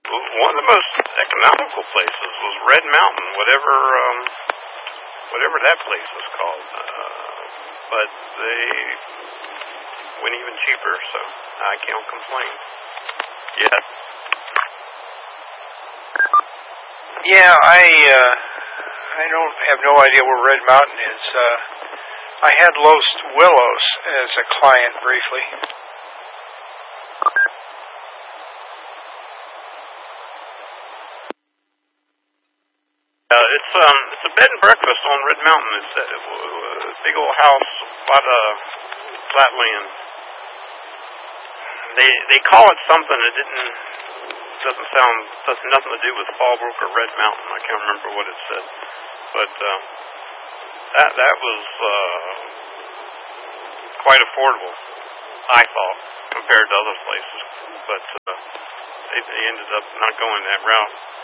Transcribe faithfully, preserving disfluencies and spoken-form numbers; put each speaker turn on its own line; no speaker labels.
one of the most economical places was Red Mountain, whatever um, whatever that place was called. Uh, but they went even cheaper, so I can't complain. Yeah.
Yeah, I uh, I don't have no idea where Red Mountain is. Uh, I had Los Willows as a client briefly.
Uh, it's um, it's a bed and breakfast on Red Mountain. It's a, a big old house, a lot of flat land. They they call it something that didn't doesn't sound does nothing to do with Fallbrook or Red Mountain. I can't remember what it said, but uh, that that was uh, quite affordable, I thought, compared to other places. But uh, they, they ended up not going that route.